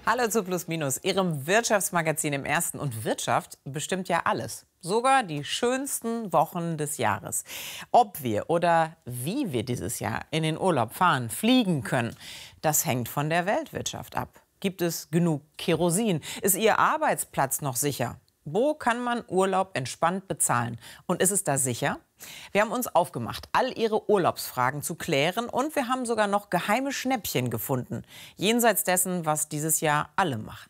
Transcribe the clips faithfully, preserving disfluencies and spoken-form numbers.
Hallo zu Plus Minus, Ihrem Wirtschaftsmagazin im Ersten. Und Wirtschaft bestimmt ja alles, sogar die schönsten Wochen des Jahres. Ob wir oder wie wir dieses Jahr in den Urlaub fahren, fliegen können, das hängt von der Weltwirtschaft ab. Gibt es genug Kerosin? Ist Ihr Arbeitsplatz noch sicher? Wo kann man Urlaub entspannt bezahlen? Und ist es da sicher? Wir haben uns aufgemacht, all Ihre Urlaubsfragen zu klären, und wir haben sogar noch geheime Schnäppchen gefunden, jenseits dessen, was dieses Jahr alle machen.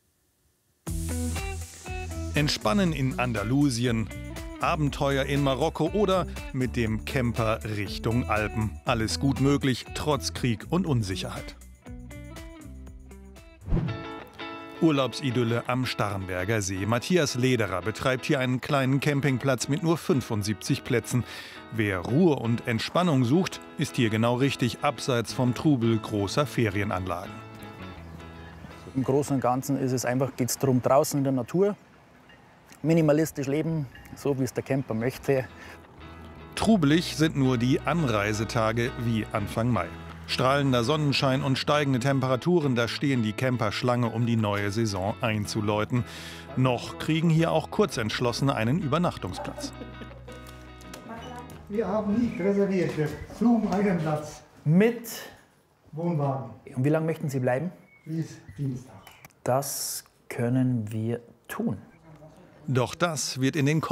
Entspannen in Andalusien, Abenteuer in Marokko oder mit dem Camper Richtung Alpen. Alles gut möglich, trotz Krieg und Unsicherheit. Urlaubsidylle am Starnberger See. Matthias Lederer betreibt hier einen kleinen Campingplatz mit nur fünfundsiebzig Plätzen. Wer Ruhe und Entspannung sucht, ist hier genau richtig, abseits vom Trubel großer Ferienanlagen. Im Großen und Ganzen ist es einfach, geht es darum, draußen in der Natur, minimalistisch leben, so wie es der Camper möchte. Trubelig sind nur die Anreisetage wie Anfang Mai. Strahlender Sonnenschein und steigende Temperaturen, da stehen die Camper Schlange, um die neue Saison einzuläuten. Noch kriegen hier auch Kurzentschlossene einen Übernachtungsplatz. Wir haben nicht reserviert zum einen Platz Mit Wohnwagen. Und wie lange möchten Sie bleiben? Bis Dienstag. Das können wir tun. Doch das wird in den